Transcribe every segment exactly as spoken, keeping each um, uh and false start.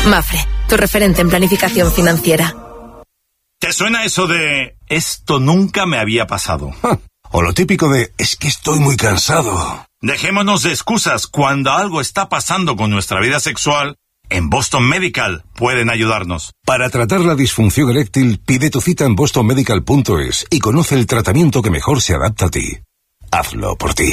Mapfre, tu referente en planificación financiera. ¿Te suena eso de esto nunca me había pasado? O lo típico de es que estoy muy cansado. Dejémonos de excusas. Cuando algo está pasando con nuestra vida sexual, en Boston Medical pueden ayudarnos. Para tratar la disfunción eréctil, pide tu cita en boston medical punto es y conoce el tratamiento que mejor se adapta a ti. Hazlo por ti.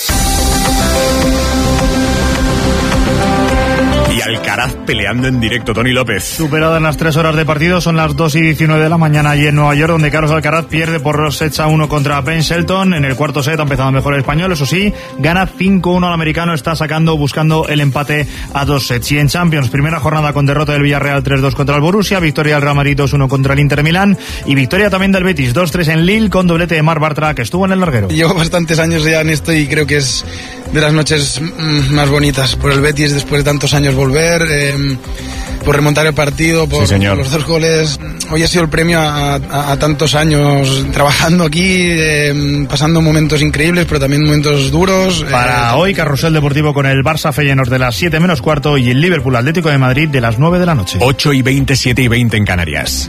Y Alcaraz peleando en directo, Tony López. Superadas las tres horas de partido, son las dos y diecinueve de la mañana allí en Nueva York, donde Carlos Alcaraz pierde por dos sets a uno contra Ben Shelton. En el cuarto set ha empezado mejor el español, eso sí, gana cinco uno al americano, está sacando, buscando el empate a dos sets. Y en Champions, primera jornada con derrota del Villarreal tres dos contra el Borussia, victoria del Real Madrid dos uno contra el Inter de Milán y victoria también del Betis dos tres en Lille con doblete de Marc Bartra, que estuvo en el larguero. Llevo bastantes años ya en esto y creo que es de las noches más bonitas por el Betis después de tantos años volver, eh, por remontar el partido, por, sí, por los dos goles. Hoy ha sido el premio a, a, a tantos años trabajando aquí, eh, pasando momentos increíbles pero también momentos duros. Para eh, hoy carrusel deportivo con el Barça Feyenoord de las siete menos cuarto y el Liverpool Atlético de Madrid de las nueve de la noche. ocho y veinte, siete y veinte en Canarias.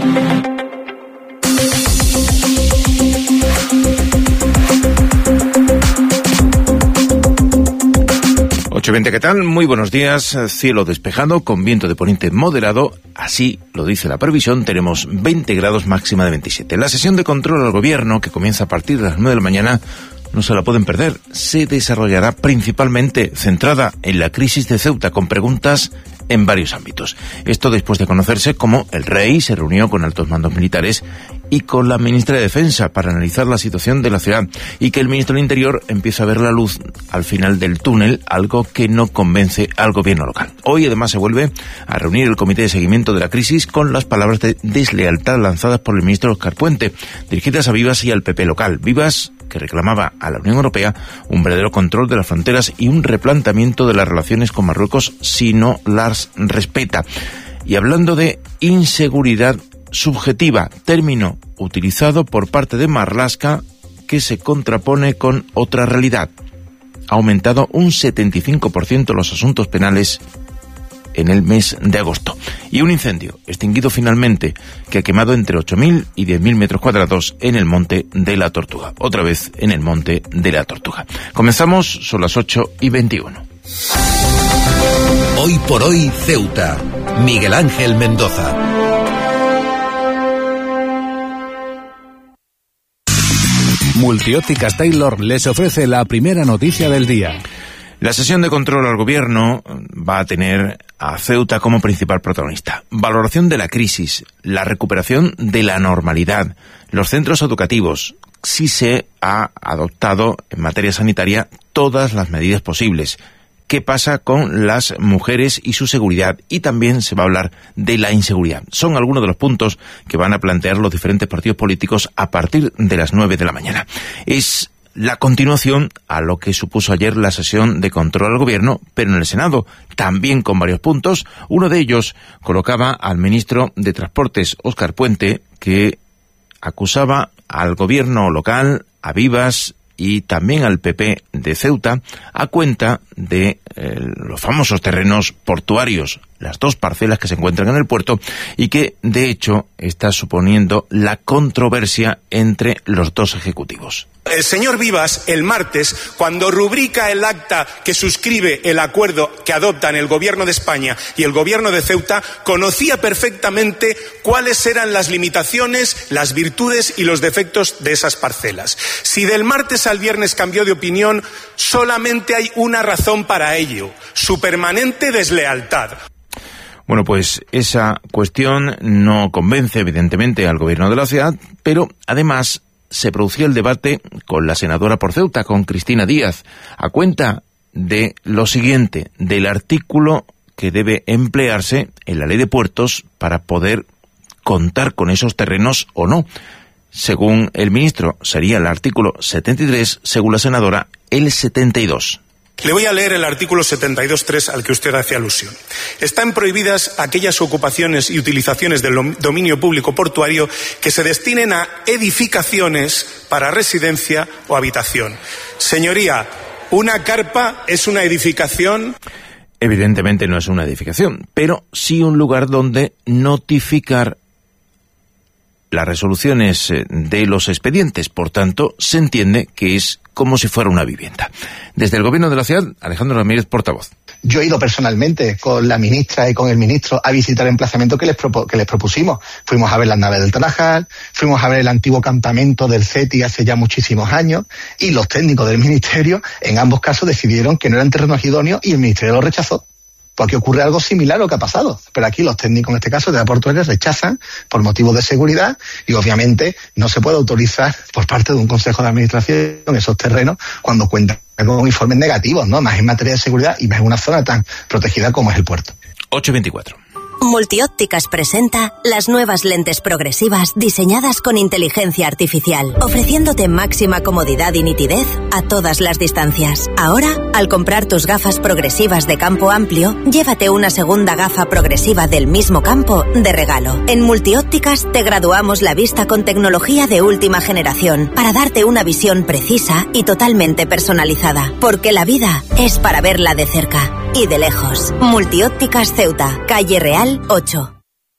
ocho y veinte, ¿qué tal? Muy buenos días. Cielo despejado con viento de poniente moderado. Así lo dice la previsión. Tenemos veinte grados, máxima de veintisiete. La sesión de control al gobierno, que comienza a partir de las nueve de la mañana, no se la pueden perder. Se desarrollará principalmente centrada en la crisis de Ceuta, con preguntas en varios ámbitos. Esto después de conocerse cómo el rey se reunió con altos mandos militares y con la ministra de Defensa para analizar la situación de la ciudad, y que el ministro del Interior empieza a ver la luz al final del túnel, algo que no convence al gobierno local. Hoy además se vuelve a reunir el comité de seguimiento de la crisis con las palabras de deslealtad lanzadas por el ministro Óscar Puente, dirigidas a Vivas y al P P local. Vivas, que reclamaba a la Unión Europea un verdadero control de las fronteras y un replanteamiento de las relaciones con Marruecos si no las respeta. Y hablando de inseguridad subjetiva, término utilizado por parte de Marlaska que se contrapone con otra realidad. Ha aumentado un setenta y cinco por ciento los asuntos penales en el mes de agosto. Y un incendio extinguido finalmente, que ha quemado entre ocho mil y diez mil metros cuadrados en el Monte de la Tortuga. Otra vez en el Monte de la Tortuga. Comenzamos, son las ocho y veintiuno. Hoy por hoy, Ceuta. Miguel Ángel Mendoza. Multiópticas Taylor les ofrece la primera noticia del día. La sesión de control al gobierno va a tener a Ceuta como principal protagonista. Valoración de la crisis, la recuperación de la normalidad, los centros educativos, si se ha adoptado en materia sanitaria todas las medidas posibles. ¿Qué pasa con las mujeres y su seguridad? Y también se va a hablar de la inseguridad. Son algunos de los puntos que van a plantear los diferentes partidos políticos a partir de las nueve de la mañana. Es la continuación a lo que supuso ayer la sesión de control al gobierno, pero en el Senado, también con varios puntos. Uno de ellos colocaba al ministro de Transportes, Óscar Puente, que acusaba al gobierno local, a Vivas y también al P P de Ceuta, a cuenta de eh, los famosos terrenos portuarios, las dos parcelas que se encuentran en el puerto y que, de hecho, está suponiendo la controversia entre los dos ejecutivos. El señor Vivas, el martes, cuando rubrica el acta que suscribe el acuerdo que adoptan el Gobierno de España y el Gobierno de Ceuta, conocía perfectamente cuáles eran las limitaciones, las virtudes y los defectos de esas parcelas. Si del martes al viernes cambió de opinión, solamente hay una razón para ello: su permanente deslealtad. Bueno, pues esa cuestión no convence, evidentemente, al gobierno de la ciudad, pero además se producía el debate con la senadora por Ceuta, con Cristina Díaz, a cuenta de lo siguiente, del artículo que debe emplearse en la ley de puertos para poder contar con esos terrenos o no. Según el ministro, sería el artículo setenta y tres, según la senadora, el setenta y dos. Le voy a leer el artículo setenta y dos punto tres al que usted hace alusión. Están prohibidas aquellas ocupaciones y utilizaciones del dominio público portuario que se destinen a edificaciones para residencia o habitación. Señoría, ¿una carpa es una edificación? Evidentemente no es una edificación, pero sí un lugar donde notificar las resoluciones de los expedientes. Por tanto, se entiende que es como si fuera una vivienda. Desde el Gobierno de la ciudad, Alejandro Ramírez, portavoz. Yo he ido personalmente con la ministra y con el ministro a visitar el emplazamiento que les, propo- que les propusimos. Fuimos a ver las naves del Tarajal, fuimos a ver el antiguo campamento del C E T I hace ya muchísimos años, y los técnicos del ministerio en ambos casos decidieron que no eran terrenos idóneos y el ministerio lo rechazó. Porque ocurre algo similar a lo que ha pasado. Pero aquí los técnicos, en este caso de la portuaria, rechazan por motivos de seguridad y obviamente no se puede autorizar por parte de un consejo de administración esos terrenos cuando cuentan con informes negativos, ¿no? Más en materia de seguridad y más en una zona tan protegida como es el puerto. ocho veinticuatro. Multiópticas presenta las nuevas lentes progresivas diseñadas con inteligencia artificial, ofreciéndote máxima comodidad y nitidez a todas las distancias. Ahora, al comprar tus gafas progresivas de campo amplio, llévate una segunda gafa progresiva del mismo campo de regalo. En Multiópticas te graduamos la vista con tecnología de última generación para darte una visión precisa y totalmente personalizada, porque la vida es para verla de cerca y de lejos. Multiópticas Ceuta, calle Real ocho.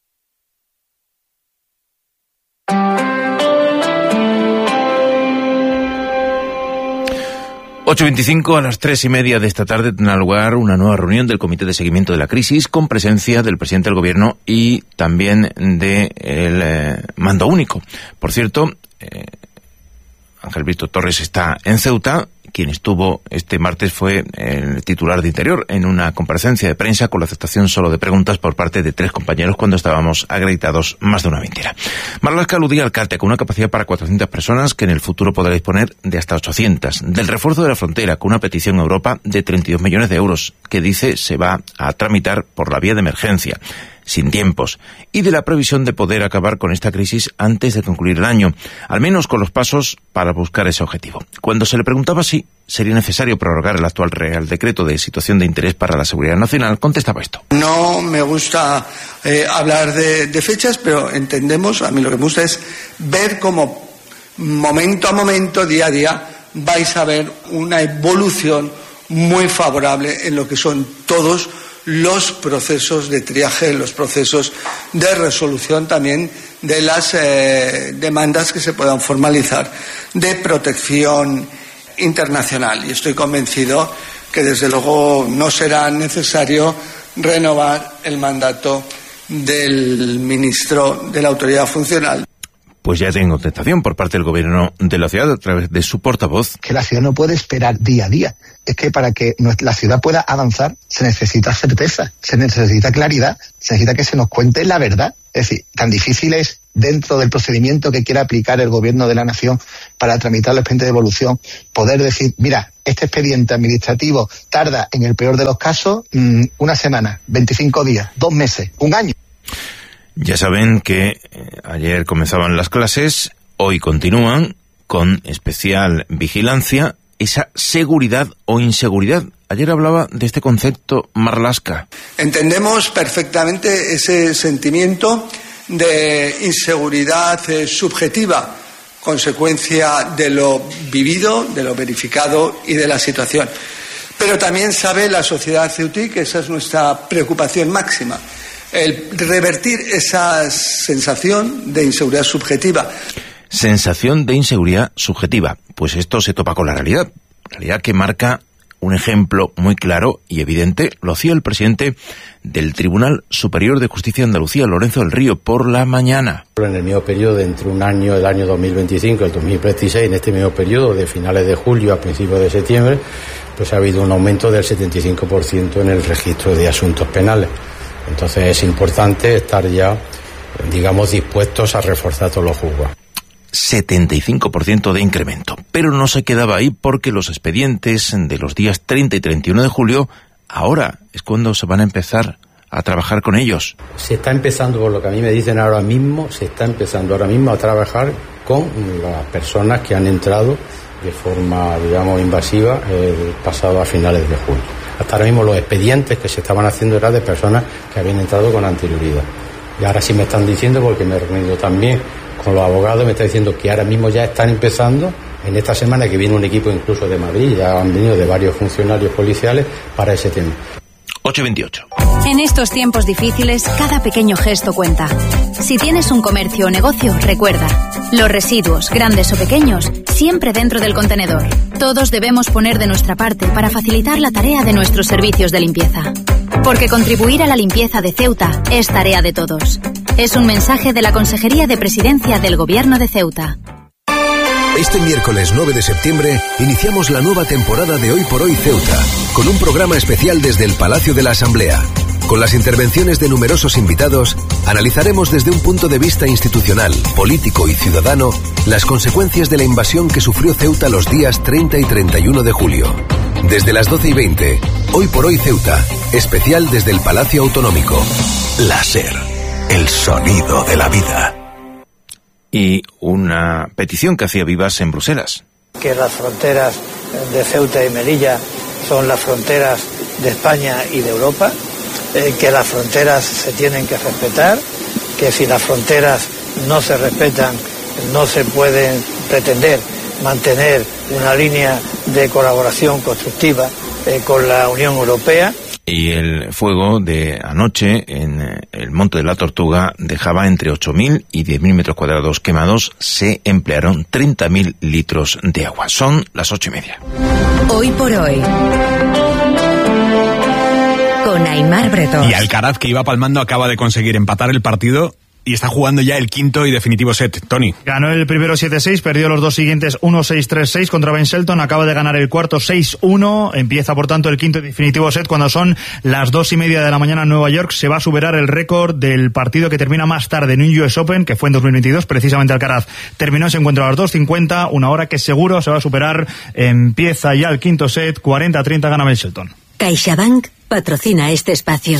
ocho veinticinco, a las tres y media de esta tarde tendrá lugar una nueva reunión del Comité de Seguimiento de la Crisis con presencia del presidente del Gobierno y también del eh, Mando Único. Por cierto, eh, Ángel Víctor Torres está en Ceuta. Quien estuvo este martes fue el titular de Interior en una comparecencia de prensa con la aceptación solo de preguntas por parte de tres compañeros cuando estábamos acreditados más de una veintena. Marlaska aludía al CARTE con una capacidad para cuatrocientas personas que en el futuro podrá disponer de hasta ochocientas. Del refuerzo de la frontera con una petición a Europa de treinta y dos millones de euros que dice se va a tramitar por la vía de emergencia, sin tiempos, y de la previsión de poder acabar con esta crisis antes de concluir el año, al menos con los pasos para buscar ese objetivo. Cuando se le preguntaba si sería necesario prorrogar el actual Real Decreto de situación de interés para la seguridad nacional, contestaba esto. No me gusta eh, hablar de, de fechas, pero entendemos, a mí lo que me gusta es ver cómo momento a momento, día a día, vais a ver una evolución muy favorable en lo que son todos los procesos de triaje, los procesos de resolución también de las eh, demandas que se puedan formalizar de protección internacional. Y estoy convencido que desde luego no será necesario renovar el mandato del ministro de la Autoridad Funcional. Pues ya tengo contestación por parte del Gobierno de la ciudad a través de su portavoz. Que la ciudad no puede esperar día a día. Es que para que la ciudad pueda avanzar se necesita certeza, se necesita claridad, se necesita que se nos cuente la verdad. Es decir, tan difícil es dentro del procedimiento que quiera aplicar el Gobierno de la Nación para tramitar el expediente de devolución, poder decir, mira, este expediente administrativo tarda en el peor de los casos mmm, una semana, veinticinco días, dos meses, un año. Ya saben que eh, ayer comenzaban las clases, hoy continúan con especial vigilancia, esa seguridad o inseguridad. Ayer hablaba de este concepto Marlaska. Entendemos perfectamente ese sentimiento de inseguridad eh, subjetiva, consecuencia de lo vivido, de lo verificado y de la situación. Pero también sabe la sociedad ceutí que esa es nuestra preocupación máxima. El revertir esa sensación de inseguridad subjetiva. Sensación de inseguridad subjetiva. Pues esto se topa con la realidad. Realidad que marca un ejemplo muy claro y evidente. Lo hacía el presidente del Tribunal Superior de Justicia de Andalucía, Lorenzo del Río, por la mañana. En el mismo periodo, entre un año, el año dos mil veinticinco y el dos mil veintiséis, en este mismo periodo, de finales de julio a principios de septiembre, pues ha habido un aumento del setenta y cinco por ciento en el registro de asuntos penales. Entonces es importante estar ya, digamos, dispuestos a reforzar todos los juzgados. setenta y cinco por ciento de incremento. Pero no se quedaba ahí porque los expedientes de los días treinta y treinta y uno de julio, ahora es cuando se van a empezar a trabajar con ellos. Se está empezando, por lo que a mí me dicen ahora mismo, se está empezando ahora mismo a trabajar con las personas que han entrado de forma, digamos, invasiva el pasado a finales de julio. Hasta ahora mismo los expedientes que se estaban haciendo eran de personas que habían entrado con anterioridad. Y ahora sí me están diciendo, porque me he reunido también con los abogados, me están diciendo que ahora mismo ya están empezando, en esta semana que viene un equipo incluso de Madrid, ya han venido de varios funcionarios policiales para ese tema. ocho veintiocho. En estos tiempos difíciles, cada pequeño gesto cuenta. Si tienes un comercio o negocio, recuerda, los residuos, grandes o pequeños, siempre dentro del contenedor. Todos debemos poner de nuestra parte para facilitar la tarea de nuestros servicios de limpieza. Porque contribuir a la limpieza de Ceuta es tarea de todos. Es un mensaje de la Consejería de Presidencia del Gobierno de Ceuta. Este miércoles nueve de septiembre iniciamos la nueva temporada de Hoy por Hoy Ceuta, con un programa especial desde el Palacio de la Asamblea. Con las intervenciones de numerosos invitados, analizaremos desde un punto de vista institucional, político y ciudadano las consecuencias de la invasión que sufrió Ceuta los días treinta y treinta y uno de julio. Desde las doce y veinte, Hoy por Hoy Ceuta, especial desde el Palacio Autonómico. La SER, el sonido de la vida. Y una petición que hacía Vivas en Bruselas. Que las fronteras de Ceuta y Melilla son las fronteras de España y de Europa, eh, que las fronteras se tienen que respetar, que si las fronteras no se respetan no se pueden pretender mantener una línea de colaboración constructiva eh, con la Unión Europea. Y el fuego de anoche en el Monte de la Tortuga dejaba entre ocho mil y diez mil metros cuadrados quemados. Se emplearon treinta mil litros de agua. Son las ocho y media. Hoy por hoy, con Aimar Bretón. Y Alcaraz, que iba palmando, acaba de conseguir empatar el partido y está jugando ya el quinto y definitivo set. Tony. Ganó el primero siete seis, perdió los dos siguientes uno seis tres seis contra Ben Shelton, acaba de ganar el cuarto seis uno, empieza por tanto el quinto y definitivo set cuando son las dos y media de la mañana en Nueva York. Se va a superar el récord del partido que termina más tarde en un U S Open, que fue en dos mil veintidós, precisamente Alcaraz terminó ese encuentro a las dos cincuenta, una hora que seguro se va a superar. Empieza ya el quinto set, cuarenta a treinta gana Ben Shelton. CaixaBank patrocina este espacio.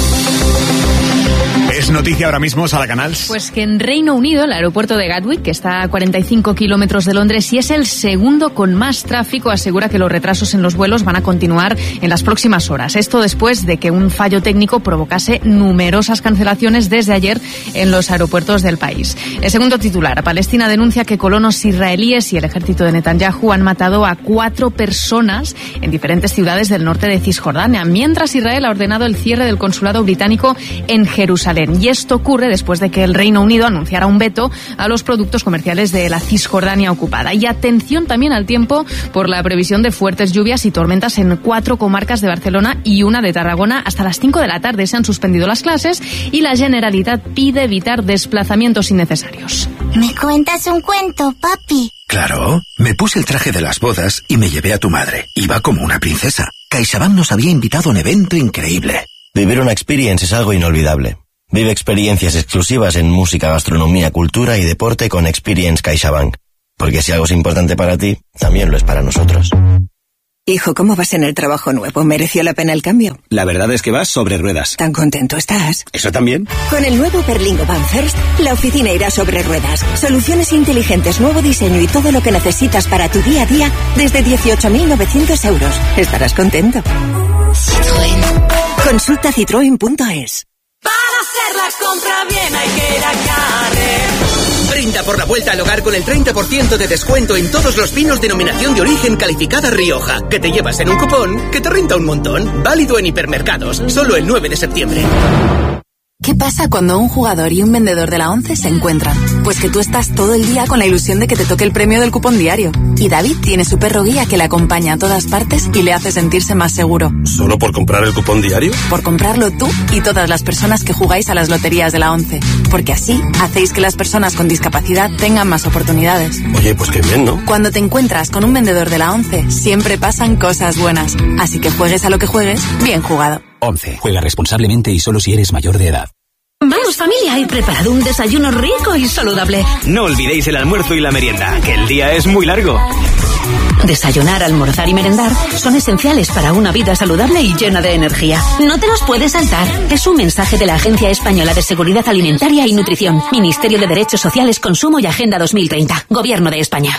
Es noticia ahora mismo, Sara Canals. Pues que en Reino Unido, el aeropuerto de Gatwick, que está a cuarenta y cinco kilómetros de Londres y es el segundo con más tráfico, asegura que los retrasos en los vuelos van a continuar en las próximas horas. Esto después de que un fallo técnico provocase numerosas cancelaciones desde ayer en los aeropuertos del país. El segundo titular, Palestina denuncia que colonos israelíes y el ejército de Netanyahu han matado a cuatro personas en diferentes ciudades del norte de Cisjordania, mientras Israel ha ordenado el cierre del consulado británico en Jerusalén. Y esto ocurre después de que el Reino Unido anunciara un veto a los productos comerciales de la Cisjordania ocupada. Y atención también al tiempo por la previsión de fuertes lluvias y tormentas en cuatro comarcas de Barcelona y una de Tarragona. Hasta las cinco de la tarde se han suspendido las clases y la Generalitat pide evitar desplazamientos innecesarios. ¿Me cuentas un cuento, papi? Claro, me puse el traje de las bodas y me llevé a tu madre. Iba como una princesa. CaixaBank nos había invitado a un evento increíble. Vivir una experience es algo inolvidable. Vive experiencias exclusivas en música, gastronomía, cultura y deporte con Experience CaixaBank. Porque si algo es importante para ti, también lo es para nosotros. Hijo, ¿cómo vas en el trabajo nuevo? ¿Mereció la pena el cambio? La verdad es que vas sobre ruedas. ¿Tan contento estás? ¿Eso también? Con el nuevo Berlingo Van First, la oficina irá sobre ruedas. Soluciones inteligentes, nuevo diseño y todo lo que necesitas para tu día a día desde dieciocho mil novecientos euros. Estarás contento. Citroën. Consulta citroen punto es. Para hacer la compra bien hay que ir a Carrer. Brinda por la vuelta al hogar con el treinta por ciento de descuento en todos los vinos denominación de origen calificada Rioja, que te llevas en un cupón que te renta un montón. Válido en hipermercados, solo el nueve de septiembre. ¿Qué pasa cuando un jugador y un vendedor de la ONCE se encuentran? Pues que tú estás todo el día con la ilusión de que te toque el premio del cupón diario. Y David tiene su perro guía que le acompaña a todas partes y le hace sentirse más seguro. ¿Solo por comprar el cupón diario? Por comprarlo tú y todas las personas que jugáis a las loterías de la ONCE. Porque así hacéis que las personas con discapacidad tengan más oportunidades. Oye, pues qué bien, ¿no? Cuando te encuentras con un vendedor de la ONCE, siempre pasan cosas buenas. Así que juegues a lo que juegues, bien jugado. ONCE. Juega responsablemente y solo si eres mayor de edad. Vamos familia, he preparado un desayuno rico y saludable. No olvidéis el almuerzo y la merienda, que el día es muy largo. Desayunar, almorzar y merendar son esenciales para una vida saludable y llena de energía. No te los puedes saltar. Es un mensaje de la Agencia Española de Seguridad Alimentaria y Nutrición, Ministerio de Derechos Sociales, Consumo y Agenda dos mil treinta, Gobierno de España.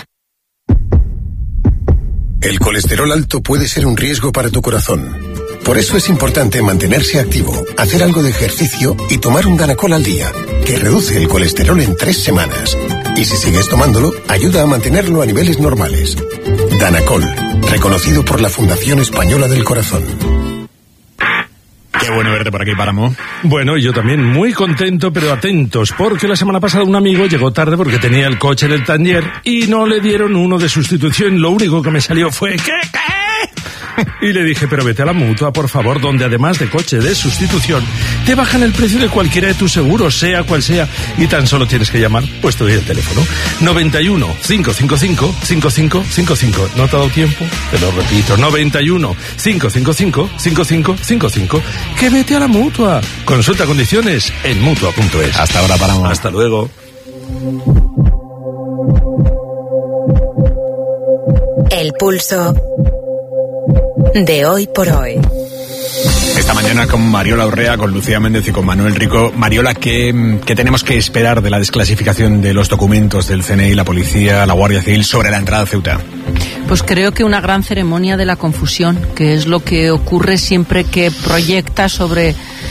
El colesterol alto puede ser un riesgo para tu corazón. Por eso es importante mantenerse activo, hacer algo de ejercicio y tomar un Danacol al día, que reduce el colesterol en tres semanas. Y si sigues tomándolo, ayuda a mantenerlo a niveles normales. Danacol, reconocido por la Fundación Española del Corazón. Qué bueno verte por aquí, Páramo. Bueno, y yo también muy contento, pero atentos, porque la semana pasada un amigo llegó tarde porque tenía el coche en el taller y no le dieron uno de sustitución. Lo único que me salió fue ¿qué? ¿Qué? Y le dije, pero vete a la Mutua, por favor, donde además de coche de sustitución, te bajan el precio de cualquiera de tus seguros, sea cual sea, y tan solo tienes que llamar, pues te doy el teléfono. noventa y uno, cinco cinco cinco, cinco cinco cinco cinco. ¿No te ha dado tiempo? Te lo repito, noventa y uno, cinco cinco cinco, cinco cinco cinco cinco. Que vete a la Mutua. Consulta condiciones en mutua punto es. Hasta ahora, Páramo. Hasta luego. El pulso de hoy por hoy. Esta mañana con Mariola Urrea, con Lucía Méndez y con Manuel Rico. Mariola, ¿qué, ¿qué tenemos que esperar de la desclasificación de los documentos del C N I, la policía, la Guardia Civil sobre la entrada a Ceuta? Pues creo que una gran ceremonia de la confusión, que es lo que ocurre siempre que proyecta sobre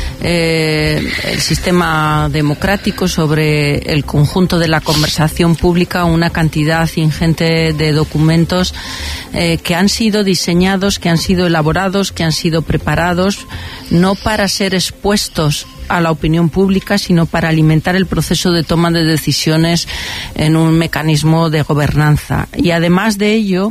eh, el sistema democrático, sobre el conjunto de la conversación pública, una cantidad ingente de documentos eh, que han sido diseñados, que han sido elaborados, que han sido preparados, no para ser expuestos a la opinión pública, sino para alimentar el proceso de toma de decisiones en un mecanismo de gobernanza. Y además de ello,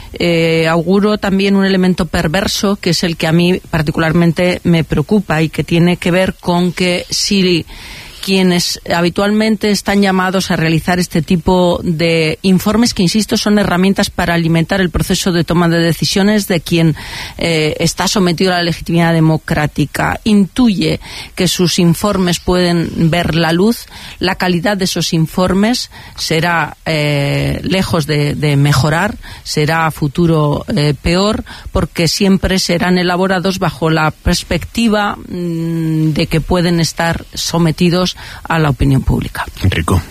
eh, auguro también un elemento perverso, que es el que a mí particularmente me preocupa y que tiene que ver con que si quienes habitualmente están llamados a realizar este tipo de informes, que insisto, son herramientas para alimentar el proceso de toma de decisiones de quien eh, está sometido a la legitimidad democrática, intuye que sus informes pueden ver la luz, la calidad de esos informes será eh, lejos de, de mejorar, será a futuro eh, peor, porque siempre serán elaborados bajo la perspectiva mmm, de que pueden estar sometidos a la opinión pública. Enrico.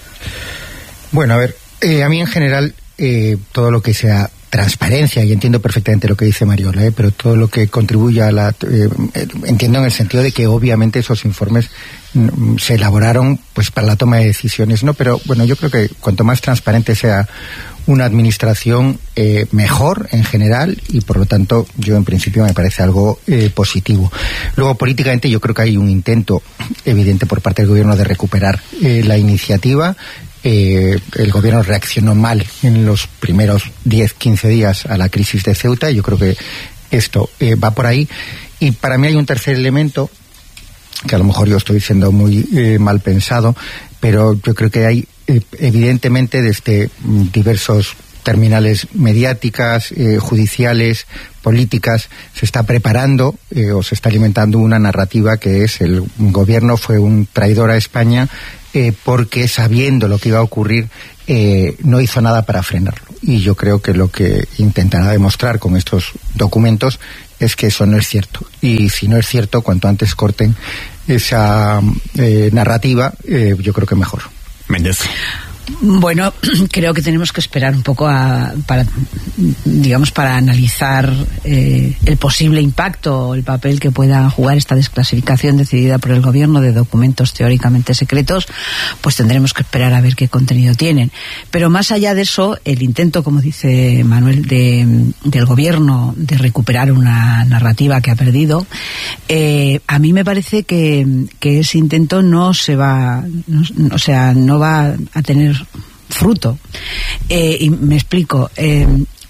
Bueno, a ver, eh, a mí en general eh, todo lo que sea transparencia, y entiendo perfectamente lo que dice Mariola, eh, pero todo lo que contribuya a la... Eh, entiendo en el sentido de que obviamente esos informes mm, se elaboraron pues para la toma de decisiones, ¿no? Pero bueno, yo creo que cuanto más transparente sea una administración, eh, mejor en general, y por lo tanto yo en principio me parece algo eh, positivo. Luego políticamente yo creo que hay un intento evidente por parte del gobierno de recuperar eh, la iniciativa. Eh, el gobierno reaccionó mal en los primeros diez, quince días a la crisis de Ceuta, y yo creo que esto eh, va por ahí. Y para mí hay un tercer elemento, que a lo mejor yo estoy siendo muy eh, mal pensado, pero yo creo que hay eh, evidentemente desde mm, diversos terminales mediáticas, eh, judiciales, políticas, se está preparando eh, o se está alimentando una narrativa que es el gobierno fue un traidor a España eh, porque sabiendo lo que iba a ocurrir eh, no hizo nada para frenarlo. Y yo creo que lo que intentará demostrar con estos documentos es que eso no es cierto. Y si no es cierto, cuanto antes corten esa eh, narrativa, eh, yo creo que mejor. Méndez. Bueno, creo que tenemos que esperar un poco a, para, digamos, para analizar eh, el posible impacto o el papel que pueda jugar esta desclasificación decidida por el gobierno de documentos teóricamente secretos. Pues tendremos que esperar a ver qué contenido tienen. Pero más allá de eso, el intento, como dice Manuel, de, del gobierno de recuperar una narrativa que ha perdido, eh, a mí me parece que, que ese intento no se va, no, o sea, no va a tener fruto. Eh, y me explico. Eh,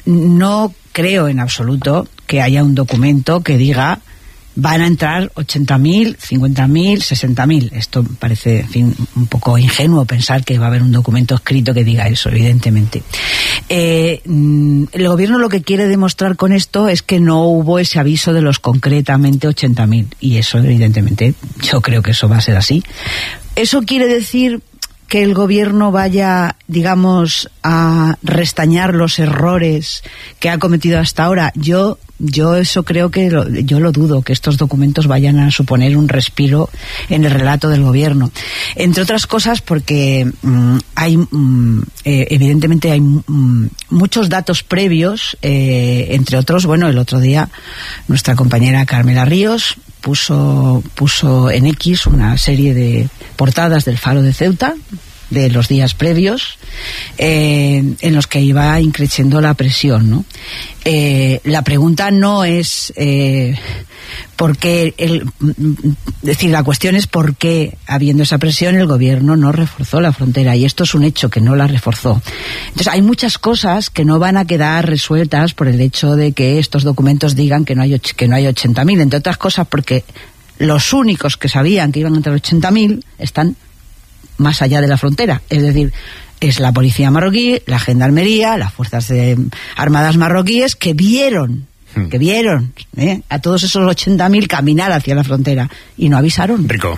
no creo en absoluto que haya un documento que diga van a entrar ochenta mil, cincuenta mil, sesenta mil. Esto parece, en fin, un poco ingenuo pensar que va a haber un documento escrito que diga eso, evidentemente. Eh, el gobierno lo que quiere demostrar con esto es que no hubo ese aviso de los concretamente ochenta mil. Y eso, evidentemente, yo creo que eso va a ser así. Eso quiere decir que el gobierno vaya, digamos, a restañar los errores que ha cometido hasta ahora. Yo yo eso creo que lo, yo lo dudo, que estos documentos vayan a suponer un respiro en el relato del gobierno. Entre otras cosas porque mmm, hay, mmm, eh, evidentemente hay mmm, muchos datos previos, eh, entre otros, bueno, el otro día nuestra compañera Carmela Ríos puso puso en X una serie de portadas del Faro de Ceuta, de los días previos, eh, en los que iba increciendo la presión, ¿no? Eh, la pregunta no es eh, por qué, el, es decir, la cuestión es por qué, habiendo esa presión, el gobierno no reforzó la frontera, y esto es un hecho, que no la reforzó. Entonces hay muchas cosas que no van a quedar resueltas por el hecho de que estos documentos digan que no hay, que no hay ochenta mil, entre otras cosas porque los únicos que sabían que iban a entrar ochenta mil están más allá de la frontera, es decir, es la policía marroquí, la gendarmería, las fuerzas eh, armadas marroquíes que vieron, hmm. que vieron eh, a todos esos ochenta mil caminar hacia la frontera y no avisaron. Rico.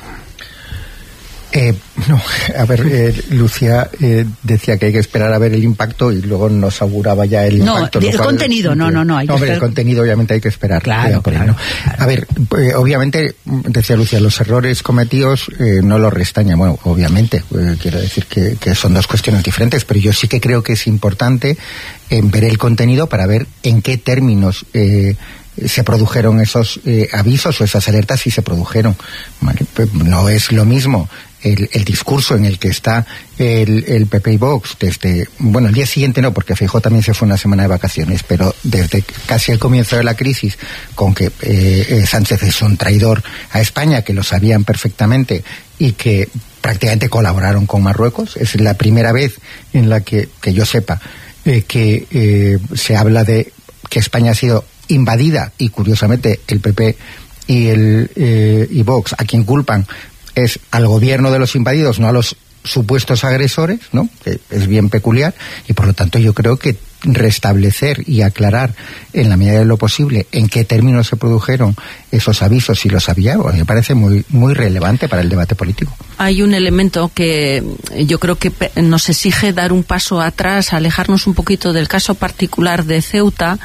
Eh, no, a ver, eh, Lucía eh, decía que hay que esperar a ver el impacto y luego nos auguraba ya el no, impacto. No, el contenido, es, no, no, no. Hay no, que el contenido obviamente hay que esperar. Claro, por claro, claro. A ver, eh, obviamente, decía Lucía, los errores cometidos eh, no los restañan. Bueno, obviamente, eh, quiero decir que, que son dos cuestiones diferentes, pero yo sí que creo que es importante eh, ver el contenido para ver en qué términos eh, se produjeron esos eh, avisos o esas alertas, si se produjeron. ¿Vale? Pues no es lo mismo El, el discurso en el que está el, el P P y Vox desde, bueno, el día siguiente no, porque Feijóo también se fue una semana de vacaciones, pero desde casi el comienzo de la crisis, con que eh, eh, Sánchez es un traidor a España, que lo sabían perfectamente y que prácticamente colaboraron con Marruecos. Es la primera vez en la que, que yo sepa, eh, que eh, se habla de que España ha sido invadida, y curiosamente el P P y el eh, y Vox, a quien culpan es al gobierno de los invadidos, no a los supuestos agresores, ¿no? Que es bien peculiar, y por lo tanto yo creo que restablecer y aclarar en la medida de lo posible en qué términos se produjeron esos avisos, si los había, me parece muy muy relevante para el debate político. Hay un elemento que yo creo que nos exige dar un paso atrás, alejarnos un poquito del caso particular de Ceuta,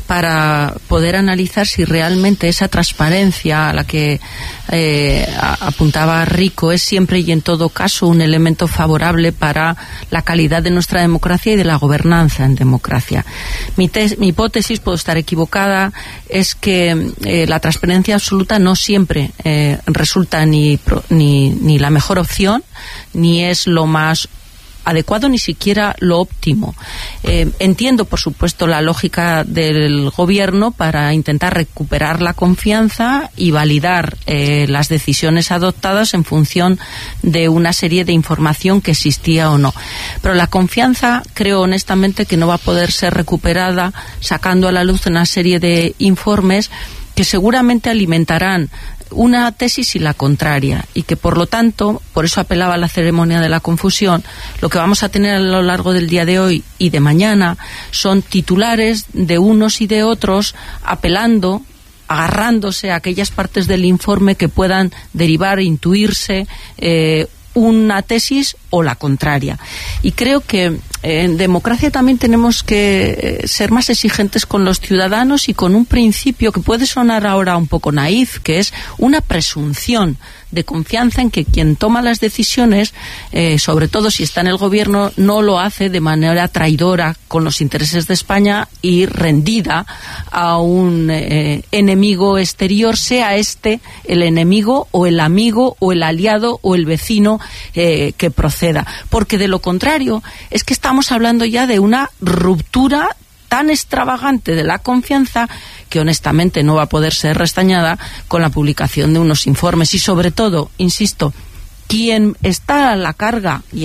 para poder analizar si realmente esa transparencia a la que eh, apuntaba Rico es siempre y en todo caso un elemento favorable para la calidad de nuestra democracia y de la gobernanza en democracia. Mi, tes, mi hipótesis, puedo estar equivocada, es que eh, la transparencia absoluta no siempre eh, resulta ni, ni, ni la mejor opción, ni es lo más adecuado, ni siquiera lo óptimo. Eh, entiendo, por supuesto, la lógica del gobierno para intentar recuperar la confianza y validar eh, las decisiones adoptadas en función de una serie de información que existía o no. Pero la confianza, creo honestamente, que no va a poder ser recuperada sacando a la luz una serie de informes que seguramente alimentarán una tesis y la contraria, y que por lo tanto, por eso apelaba a la ceremonia de la confusión, lo que vamos a tener a lo largo del día de hoy y de mañana son titulares de unos y de otros apelando, agarrándose a aquellas partes del informe que puedan derivar, intuirse eh, una tesis o la contraria. Y creo que en democracia también tenemos que ser más exigentes con los ciudadanos y con un principio que puede sonar ahora un poco naif, que es una presunción de confianza en que quien toma las decisiones, eh, sobre todo si está en el gobierno, no lo hace de manera traidora con los intereses de España y rendida a un eh, enemigo exterior, sea este el enemigo o el amigo o el aliado o el vecino eh, que proceda. Porque de lo contrario es que estamos hablando ya de una ruptura tan extravagante de la confianza que honestamente no va a poder ser restañada con la publicación de unos informes. Y sobre todo, insisto, quien está a la carga y